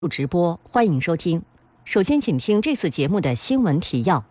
直播，欢迎收听。首先，请听这次节目的新闻提要。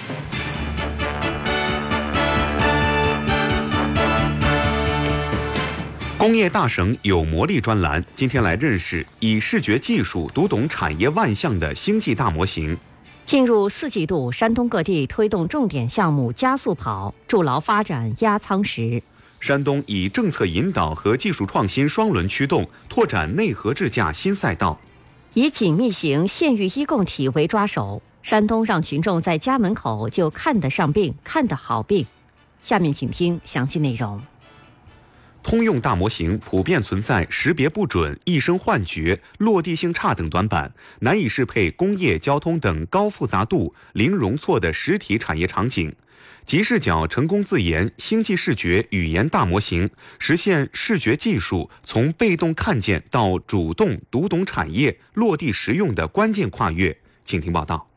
工业大省有魔力专栏，今天来认识以视觉技术读懂产业万象的星际大模型。 进入4季度，山东各地推动重点项目加速跑，筑牢发展压舱石。 山东以政策引导和技术创新双轮驱动，拓展内核智驾新赛道。 以紧密型县域医共体为抓手，山东让群众在家门口就看得上病、看得好病。下面请听详细内容。 通用大模型普遍存在识别不准、一声幻觉、落地性差等短板，难以适配工业、交通等高复杂度、零容错的实体产业场景。极视角成功自研星际视觉语言大模型，实现视觉技术从被动看见到主动读懂产业、落地实用的关键跨越。请听报道。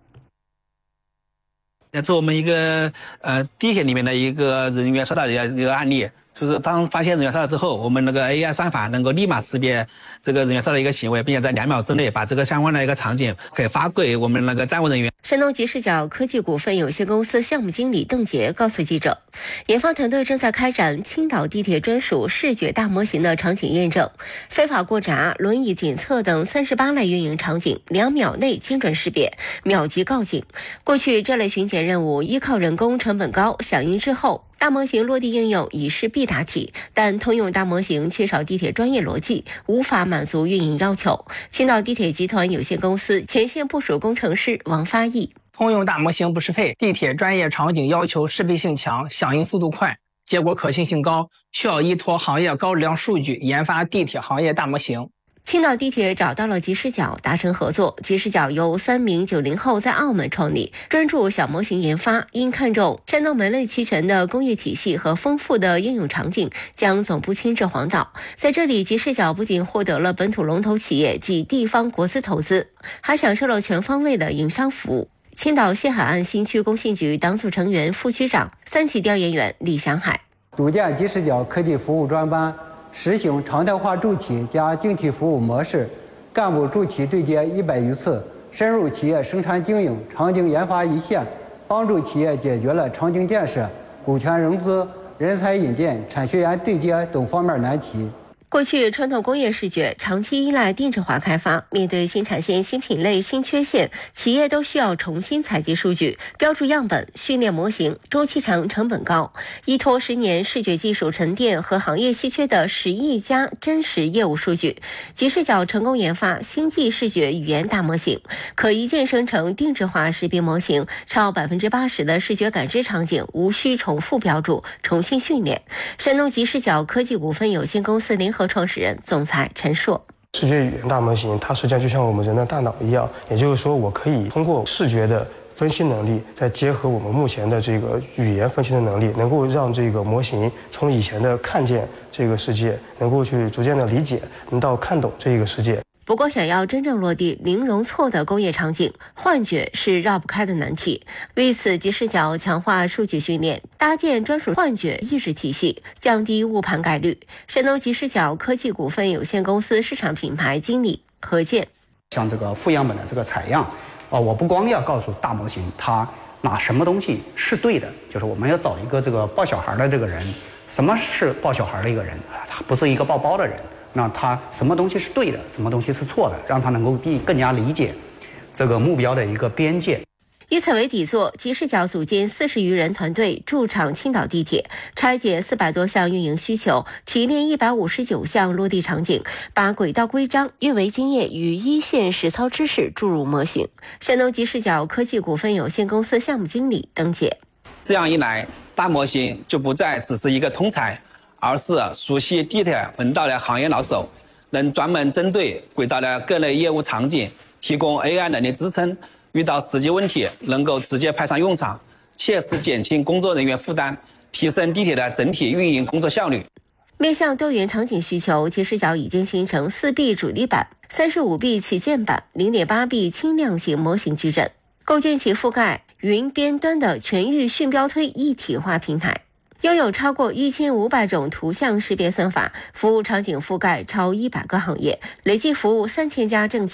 这我们一个地铁里面的一个人员受到一个案例。就是当发现人员骚扰之后，我们那个 AI 算法能够立马识别这个人员骚扰的一个行为，并且在2秒之内把这个相关的一个场景可以发给我们那个站务人员。 山东极视角科技股份有限公司项目经理邓杰告诉记者，研发团队正在开展青岛地铁专属视觉大模型的场景验证，非法过闸、轮椅检测等38类运营场景2秒内精准识别，秒级告警。过去这类巡检任务依靠人工，成本高，响应之后大模型落地应用已是必答题，但通用大模型缺少地铁专业逻辑，无法满足运营要求。青岛地铁集团有限公司前线部署工程师王发义： 通用大模型不适配地铁专业场景要求，识别性强，响应速度快，结果可信性高，需要依托行业高质量数据研发地铁行业大模型。 青岛地铁找到了极视角，达成合作。极视角由3名90后在澳门创立，专注小模型研发。因看中山东门类齐全的工业体系和丰富的应用场景，将总部迁至黄岛。在这里，极视角不仅获得了本土龙头企业及地方国资投资，还享受了全方位的营商服务。青岛西海岸新区工信局党组成员、副局长、3级调研员李祥海： 组建极视角科技服务专班，实行常态化助企加竞体服务模式，干部助企对接100余次，深入企业生产经营、场景研发一线，帮助企业解决了场景建设、股权融资、人才引荐、产学研对接等方面难题。 过去传统工业视觉长期依赖定制化开发，面对新产线、新品类、新缺陷，企业都需要重新采集数据、标注样本、训练模型，周期长、成本高。依托10年视觉技术沉淀和行业稀缺的10亿加真实业务数据，极视角成功研发星际视觉语言大模型，可一键生成定制化识别模型，超80%的视觉感知场景无需重复标注、重新训练。山东极视角科技股份有限公司联合创始人、总裁陈硕： 视觉语言大模型，它实际上就像我们人的大脑一样，也就是说，我可以通过视觉的分析能力，再结合我们目前的这个语言分析的能力，能够让这个模型从以前的看见这个世界，能够去逐渐的理解，能到看懂这个世界。 不过，想要真正落地零容错的工业场景，幻觉是绕不开的难题。为此，极视角强化数据训练，搭建专属幻觉意识体系，降低误判概率。山东极视角科技股份有限公司市场品牌经理何健： 像这个负样本的这个采样，我不光要告诉大模型它拿什么东西是对的，就是我们要找一个这个抱小孩的这个人。什么是抱小孩的一个人？他不是一个抱包的人。那他什么东西是对的，什么东西是错的，让他能够更加理解这个目标的一个边界。 以此为底座，极视角组建40余人团队驻场青岛地铁，拆解400多项运营需求，提炼159项落地场景，把轨道规章、运维经验与一线实操知识注入模型。山东极视角科技股份有限公司项目经理邓姐： 这样一来，大模型就不再只是一个通才，而是熟悉地铁门道的行业老手，能专门针对轨道的各类业务场景提供 AI 能力支撑，遇到实际问题能够直接派上用场，切实减轻工作人员负担，提升地铁的整体运营工作效率。 面向多元场景需求，极视角已经形成4B 主力板、35B 旗舰版、0.8B 轻量型模型矩阵，构建起覆盖云边端的全域讯标推一体化平台。拥有超过1500种图像识别算法，服务场景覆盖超100个行业，累计服务3000家政企。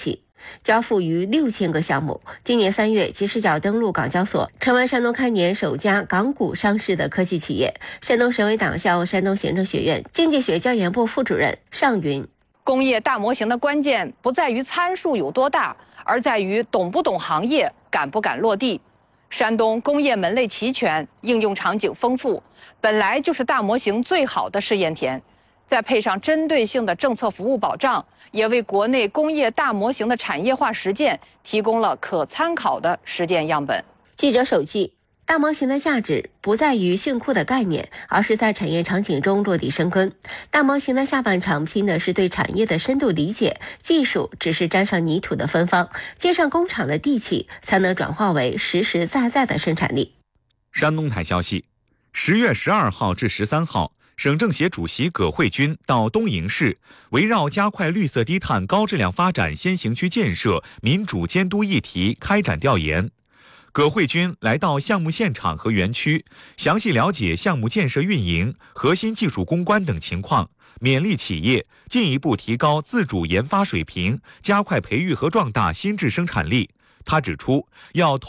交付逾6000个项目。今年3月即视角登陆港交所，成为山东开年首家港股上市的科技企业。山东省委党校山东行政学院经济学教研部副主任尚云： 工业大模型的关键不在于参数有多大，而在于懂不懂行业，敢不敢落地。山东工业门类齐全，应用场景丰富，本来就是大模型最好的试验田。再配上针对性的政策服务保障，也为国内工业大模型的产业化实践提供了可参考的实践样本。 记者手记：大模型的价值不在于炫酷的概念，而是在产业场景中落地生根。大模型的下半场拼的是对产业的深度理解，技术只是沾上泥土的芬芳，接上工厂的地气，才能转化为实实在在的生产力。 山东台消息，10月12号至13号，省政协主席葛慧君到东营市，围绕加快绿色低碳高质量发展先行区建设民主监督议题开展调研。葛慧君来到项目现场和园区，详细了解项目建设运营、核心技术攻关等情况，勉励企业进一步提高自主研发水平，加快培育和壮大新质生产力。他指出，要